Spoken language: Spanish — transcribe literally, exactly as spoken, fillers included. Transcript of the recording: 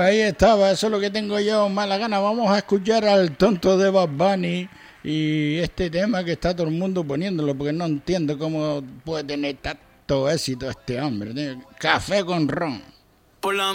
Ahí estaba, eso es lo que tengo yo, mala gana. Vamos a escuchar al tonto de Bad Bunny y este tema que está todo el mundo poniéndolo, porque no entiendo cómo puede tener tanto éxito este hombre. Café con ron. Por la